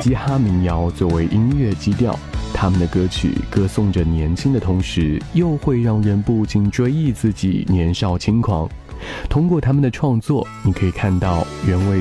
嘻哈民谣作为音乐基调，他们的歌曲歌颂着年轻的同时，又会让人不禁追忆自己年少轻狂。通过他们的创作，你可以看到原味